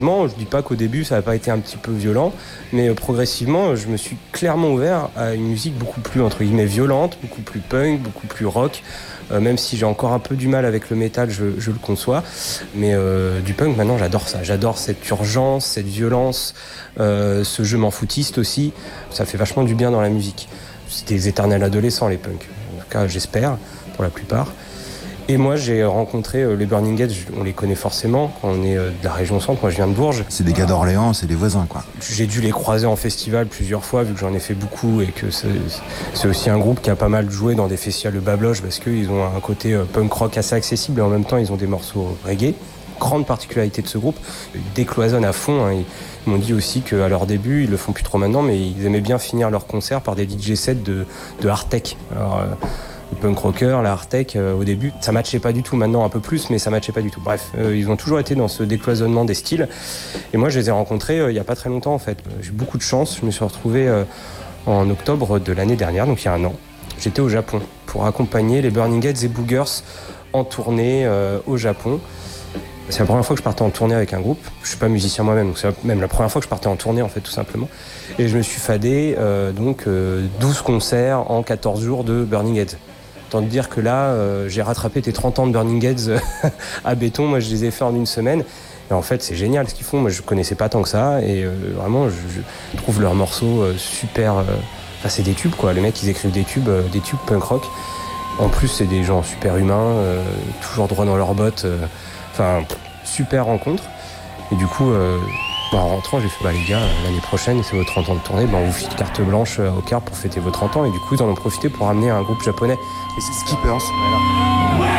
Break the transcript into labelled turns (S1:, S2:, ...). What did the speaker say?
S1: Non, je dis pas qu'au début ça n'a pas été un petit peu violent, mais progressivement je me suis clairement ouvert à une musique beaucoup plus entre guillemets violente, beaucoup plus punk, beaucoup plus rock, même si j'ai encore un peu du mal avec le métal, je le conçois, mais du punk maintenant j'adore ça, j'adore cette urgence, cette violence, ce jeu m'en foutiste aussi, ça fait vachement du bien dans la musique. C'est des éternels adolescents les punks, en tout cas j'espère pour la plupart. Et moi, j'ai rencontré les Burning Heads, on les connaît forcément, quand on est de la région centre, moi je viens de Bourges.
S2: C'est des gars d'Orléans, c'est des voisins, quoi.
S1: J'ai dû les croiser en festival plusieurs fois, vu que j'en ai fait beaucoup, et que c'est aussi un groupe qui a pas mal joué dans des festivals de Babloche, parce qu'ils ont un côté punk rock assez accessible, et en même temps, ils ont des morceaux reggae. Grande particularité de ce groupe, ils décloisonnent à fond, hein. Ils m'ont dit aussi qu'à leur début, ils le font plus trop maintenant, mais ils aimaient bien finir leurs concerts par des DJ sets de hard tech. Alors, le punk rocker, la hard tech, au début, ça matchait pas du tout. Maintenant, un peu plus, mais ça matchait pas du tout. Bref, ils ont toujours été dans ce décloisonnement des styles. Et moi, je les ai rencontrés il y a pas très longtemps, en fait. J'ai eu beaucoup de chance. Je me suis retrouvé en octobre de l'année dernière, donc il y a un an. J'étais au Japon pour accompagner les Burning Heads et Boogers en tournée au Japon. C'est la première fois que je partais en tournée avec un groupe. Je suis pas musicien moi-même, donc c'est même la première fois que je partais en tournée, en fait, tout simplement. Et je me suis fadé 12 concerts en 14 jours de Burning Heads. Tant de dire que là, j'ai rattrapé tes 30 ans de Burning Heads à béton. Moi, je les ai fait en une semaine. Et en fait, c'est génial ce qu'ils font. Moi, je connaissais pas tant que ça. Et vraiment, je trouve leurs morceaux super... Enfin, c'est des tubes, quoi. Les mecs, ils écrivent des tubes punk rock. En plus, c'est des gens super humains, toujours droit dans leurs bottes. Super rencontre. Et du coup, en rentrant, j'ai fait, les gars, l'année prochaine, c'est vos 30 ans de tournée, on vous file carte blanche au quart pour fêter vos 30 ans. Et du coup, ils en ont profité pour ramener un groupe japonais.
S2: Et c'est Skippers.
S1: Voilà.